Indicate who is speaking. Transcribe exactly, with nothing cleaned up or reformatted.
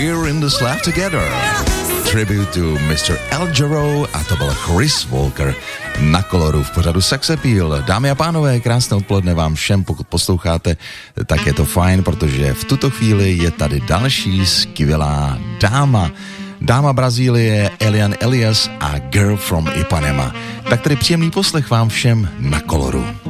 Speaker 1: We're in this life together. Tribute to mister El Giro, a to byl Chris Walker na Koloru v pořadu Sex Appeal. Dámy a pánové, krásné odpoledne vám všem, pokud posloucháte, tak je to fajn, protože v tuto chvíli je tady další skvělá dáma. Dáma Brazílie, Eliane Elias a Girl from Ipanema. Tak tedy příjemný poslech vám všem na Koloru.